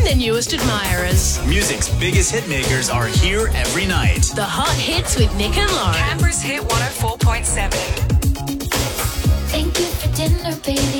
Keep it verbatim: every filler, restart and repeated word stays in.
and their newest admirers. Music's biggest hit makers are here every night. The Hot Hits with Nick and Lauren. Canberra's Hit one oh four point seven. Thank you for dinner, baby.